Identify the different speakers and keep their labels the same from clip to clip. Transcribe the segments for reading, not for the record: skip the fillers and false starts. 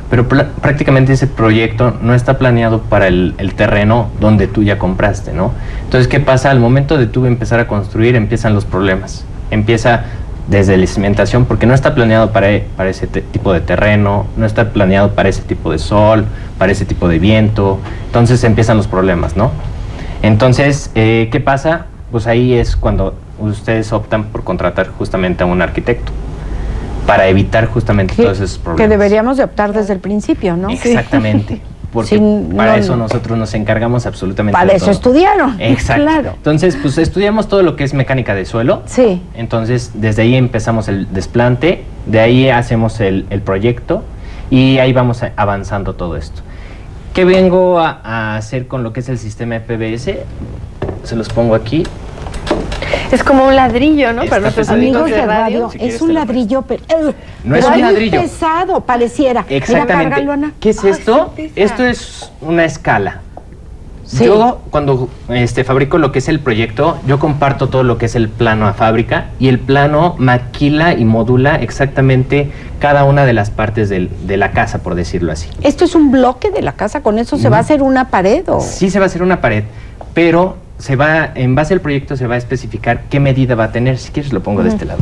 Speaker 1: pero prácticamente ese proyecto no está planeado para el terreno donde tú ya compraste, ¿no? Entonces, ¿qué pasa? Al momento de tú empezar a construir, empiezan los problemas. Empieza desde la cimentación, porque no está planeado para ese tipo de terreno, no está planeado para ese tipo de sol, para ese tipo de viento. Entonces empiezan los problemas, ¿no? Entonces, ¿qué pasa? Pues ahí es cuando ustedes optan por contratar justamente a un arquitecto, para evitar justamente todos esos problemas.
Speaker 2: Que deberíamos de optar desde el principio, ¿no?
Speaker 1: Exactamente, porque para eso nosotros nos encargamos absolutamente
Speaker 2: para
Speaker 1: de
Speaker 2: eso
Speaker 1: todo.
Speaker 2: estudiaron.
Speaker 1: Exacto.
Speaker 2: Claro.
Speaker 1: Entonces, pues estudiamos todo lo que es mecánica de suelo.
Speaker 2: Sí.
Speaker 1: Entonces, desde ahí empezamos el desplante, de ahí hacemos el proyecto y ahí vamos avanzando todo esto. ¿Qué vengo a hacer con lo que es el sistema de PVS? Se los pongo aquí.
Speaker 3: Es como un ladrillo, ¿no?
Speaker 1: Está
Speaker 3: Para nuestros
Speaker 1: pesadito.
Speaker 3: amigos de radio.
Speaker 1: Si
Speaker 2: es un ladrillo, pero
Speaker 1: no es un ladrillo.
Speaker 2: muy pesado, pareciera.
Speaker 1: Exactamente.
Speaker 2: Mira, cárgalo, Ana.
Speaker 1: ¿Qué es esto?
Speaker 3: sí pesa.
Speaker 1: Esto es una escala.
Speaker 2: Sí.
Speaker 1: Yo cuando fabrico lo que es el proyecto, yo comparto todo lo que es el plano a fábrica y el plano maquila y modula exactamente cada una de las partes de la casa, por decirlo así.
Speaker 2: ¿Esto es un bloque de la casa? ¿Con eso se va a hacer una pared? ¿O?
Speaker 1: Sí se va a hacer una pared, pero en base al proyecto se va a especificar qué medida va a tener. Si quieres lo pongo de este lado.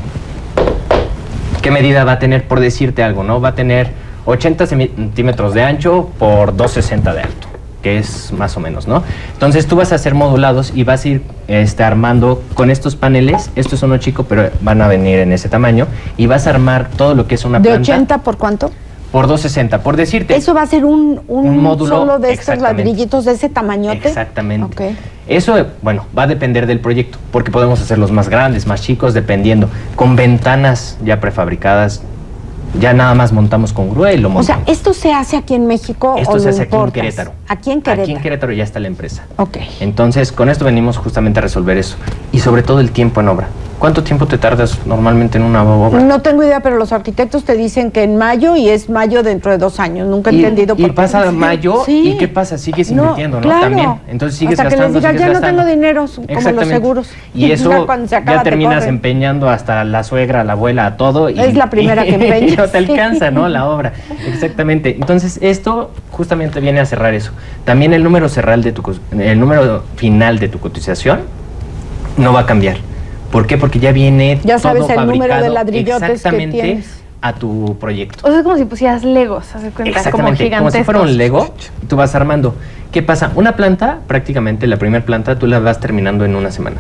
Speaker 1: ¿Qué medida va a tener? Por decirte algo, ¿no? Va a tener 80 centímetros de ancho por 260 de alto, que es más o menos, ¿no? Entonces tú vas a hacer modulados y vas a ir armando con estos paneles. Esto es uno chico, pero van a venir en ese tamaño. Y vas a armar todo lo que es una
Speaker 2: ¿De
Speaker 1: planta.
Speaker 2: 80 por cuánto?
Speaker 1: Por 260, por decirte.
Speaker 2: ¿Eso va a ser un
Speaker 1: módulo
Speaker 2: solo de estos
Speaker 1: exactamente.
Speaker 2: ladrillitos de ese tamañote?
Speaker 1: Exactamente.
Speaker 2: Ok.
Speaker 1: Eso, bueno, va a depender del proyecto, porque podemos hacerlos más grandes, más chicos, dependiendo. Con ventanas ya prefabricadas, ya nada más montamos con grúa y lo montamos.
Speaker 2: O sea, ¿esto se hace aquí en México
Speaker 1: Esto
Speaker 2: o
Speaker 1: se
Speaker 2: lo
Speaker 1: hace aquí en
Speaker 2: importas?
Speaker 1: Querétaro.
Speaker 2: Aquí en Querétaro.
Speaker 1: Aquí en Querétaro ya está la empresa.
Speaker 2: Ok.
Speaker 1: Entonces, con esto venimos justamente a resolver eso. Y sobre todo el tiempo en obra. ¿Cuánto tiempo te tardas normalmente en una obra?
Speaker 2: No tengo idea, pero los arquitectos te dicen que en mayo y es mayo dentro de 2 años. Nunca he entendido por qué.
Speaker 1: Y pasa mayo,
Speaker 2: Sí.
Speaker 1: ¿y qué pasa? Sigues invirtiendo, ¿no?
Speaker 2: Claro.
Speaker 1: También. Entonces sigues
Speaker 2: hasta
Speaker 1: gastando,
Speaker 2: que les digas,
Speaker 1: sigues
Speaker 2: ya
Speaker 1: gastando.
Speaker 2: no tengo dinero, como los
Speaker 1: Exactamente.
Speaker 2: seguros.
Speaker 1: Y eso
Speaker 2: Cuando se acaba,
Speaker 1: ya
Speaker 2: te
Speaker 1: terminas
Speaker 2: corren.
Speaker 1: empeñando hasta la suegra, la abuela, a todo. Y,
Speaker 2: Es la primera que empeñas.
Speaker 1: y no te alcanza, ¿no? La obra. Exactamente. Entonces, esto justamente viene a cerrar eso. También el número el número final de tu cotización no va a cambiar. ¿Por qué? Porque ya viene
Speaker 2: Ya sabes
Speaker 1: todo
Speaker 2: el número
Speaker 1: fabricado
Speaker 2: de ladrillotes que
Speaker 1: exactamente
Speaker 2: tienes.
Speaker 1: a tu proyecto.
Speaker 3: O sea, es como si pusieras Legos, ¿haz de cuenta? Como
Speaker 1: Exactamente, como
Speaker 3: gigantescos.
Speaker 1: si fuera un Lego, tú vas armando. ¿Qué pasa? Una planta, prácticamente la primera planta, tú la vas terminando en una semana.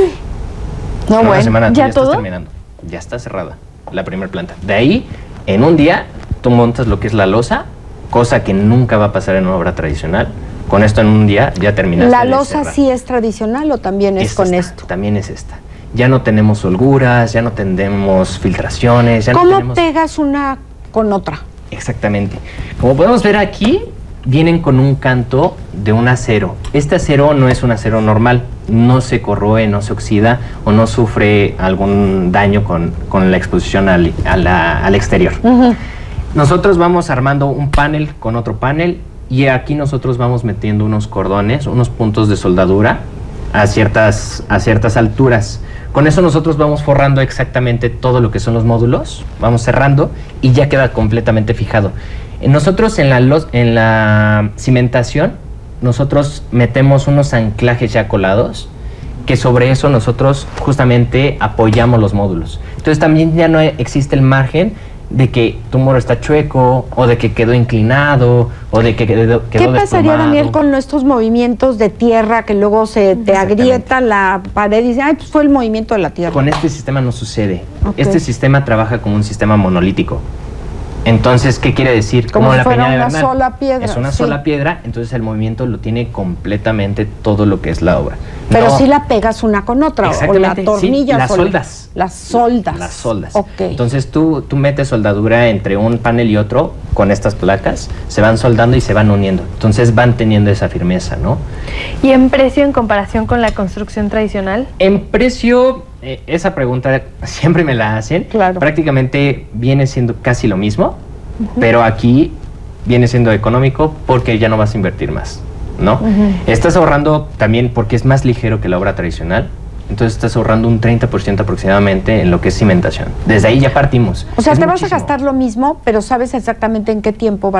Speaker 2: No,
Speaker 1: En una
Speaker 2: bueno.
Speaker 1: semana tú
Speaker 3: ¿Ya
Speaker 1: estás
Speaker 3: todo?
Speaker 1: terminando. Ya está cerrada la primera planta. De ahí, en un día, tú montas lo que es la losa, cosa que nunca va a pasar en una obra tradicional. Con esto en un día ya terminaste.
Speaker 2: ¿La
Speaker 1: de
Speaker 2: losa
Speaker 1: cerrar.
Speaker 2: sí es tradicional o también es con
Speaker 1: esta,
Speaker 2: esto?
Speaker 1: También es esta. Ya no tenemos holguras, ya no tenemos filtraciones, ya no
Speaker 2: ¿Cómo
Speaker 1: tenemos...
Speaker 2: pegas una con otra?
Speaker 1: Exactamente. Como podemos ver aquí, vienen con un canto de un acero. Este acero no es un acero normal, no se corroe, no se oxida o no sufre algún daño con la exposición al exterior. Nosotros vamos armando un panel con otro panel y aquí nosotros vamos metiendo unos cordones, unos puntos de soldadura a ciertas alturas. Con eso nosotros vamos forrando exactamente todo lo que son los módulos, vamos cerrando y ya queda completamente fijado. Nosotros en la cimentación, nosotros metemos unos anclajes ya colados, que sobre eso nosotros justamente apoyamos los módulos. Entonces también ya no existe el margen de que tu muro está chueco, o de que quedó inclinado, o de que quedó
Speaker 2: ¿Qué pasaría,
Speaker 1: desplomado.
Speaker 2: Daniel, con estos movimientos de tierra que luego se te agrieta la pared y dice, ay, pues fue el movimiento de la tierra?
Speaker 1: Con este sistema no sucede.
Speaker 2: Ok.
Speaker 1: Este sistema trabaja como un sistema monolítico. Entonces, ¿qué quiere decir?
Speaker 2: Como si
Speaker 1: la
Speaker 2: fuera
Speaker 1: Peña de
Speaker 2: una
Speaker 1: Bernal.
Speaker 2: sola piedra,
Speaker 1: Es una
Speaker 2: sí.
Speaker 1: sola piedra, entonces el movimiento lo tiene completamente todo lo que es la obra.
Speaker 2: Pero
Speaker 1: No,
Speaker 2: si la pegas una con otra, o la
Speaker 1: exactamente,
Speaker 2: tornilla
Speaker 1: sí, las
Speaker 2: sola.
Speaker 1: soldas.
Speaker 2: Las soldas.
Speaker 1: Las soldas.
Speaker 2: Ok.
Speaker 1: Entonces tú metes soldadura entre un panel y otro con estas placas, se van soldando y se van uniendo. Entonces van teniendo esa firmeza, ¿no?
Speaker 3: ¿Y en precio en comparación con la construcción tradicional?
Speaker 1: En precio, esa pregunta siempre me la hacen.
Speaker 2: Claro.
Speaker 1: Prácticamente viene siendo casi lo mismo, pero aquí viene siendo económico porque ya no vas a invertir más, ¿no? Estás ahorrando también porque es más ligero que la obra tradicional. Entonces estás ahorrando un 30% aproximadamente en lo que es cimentación. Desde ahí ya partimos.
Speaker 2: O sea,
Speaker 1: Es
Speaker 2: te vas a
Speaker 1: muchísimo.
Speaker 2: gastar lo mismo, pero sabes exactamente en qué tiempo